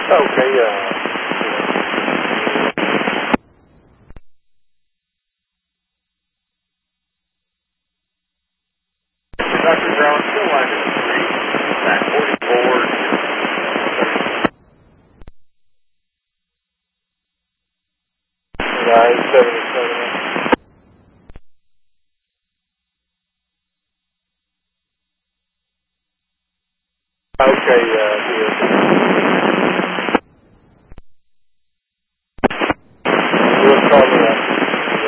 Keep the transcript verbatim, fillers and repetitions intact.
Okay, uh, Doctor Brown, still line is three, back forty-four. Nine seventy-seven. Okay, uh,